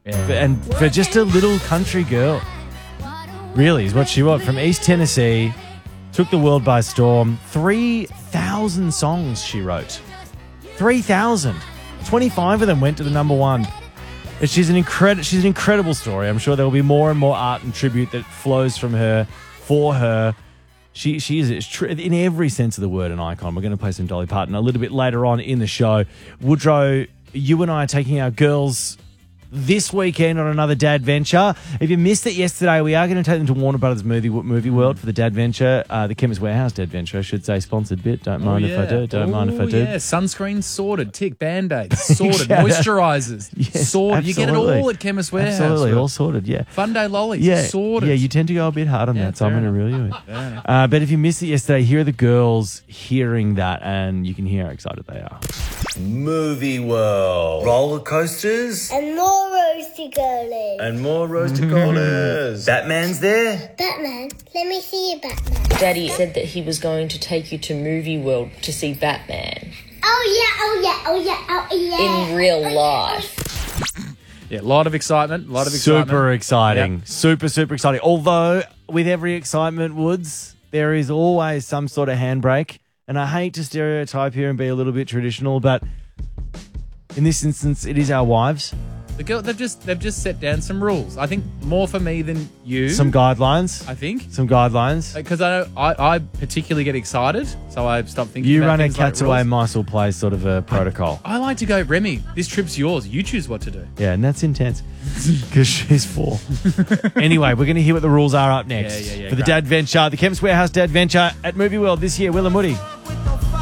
And for just a little country girl, really, is what she was. From East Tennessee, took the world by storm. 3,000 songs she wrote. 3,000. 25 of them went to the number one. She's an incredible story. I'm sure there will be more and more art and tribute that flows from her, for her. She is, in every sense of the word, an icon. We're going to play some Dolly Parton a little bit later on in the show. Woodrow, you and I are taking our girls this weekend on another Dad Venture. If you missed it yesterday, we are going to take them to Warner Brothers Movie World for the Dad Venture, the Chemist Warehouse Dad Venture, I should say, sponsored bit. Don't mind if I do. Don't mind if I do. Yeah, sunscreen sorted, tick, Band-Aids sorted, moisturisers sorted. Absolutely. You get it all at Chemist Warehouse. Absolutely, all sorted, yeah. Fun Day lollies, sorted. Yeah, you tend to go a bit hard on that, so I'm going to reel you in. But if you missed it yesterday, here are the girls hearing that, and you can hear how excited they are. Movie World. Roller coasters. And more roasty girlies. And more roasted corners. Batman's there. Batman? Let me see you, Batman. Daddy said that he was going to take you to Movie World to see Batman. Oh, yeah. In real life. Yeah, a lot of excitement. Super exciting. Yep. Super exciting. Although, with every excitement, Woods, there is always some sort of handbrake. And I hate to stereotype here and be a little bit traditional, but in this instance, it is our wives. The girl, they've just set down some rules. I think more for me than you. Some guidelines. I think. Some guidelines. Because I particularly get excited, so I stop thinking You about run a things like Cats Away, rules. Mice Will Play sort of a protocol. I like to go, Remy, this trip's yours. You choose what to do. Yeah, and that's intense because she's 4. Anyway, we're going to hear what the rules are up next. Yeah, For the great. Dad Venture, the Chemist Warehouse Dad Venture at Movie World this year. Will and Woody.